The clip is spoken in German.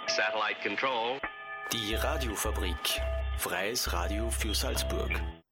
Satellite Control. Die Radiofabrik. Freies Radio für Salzburg.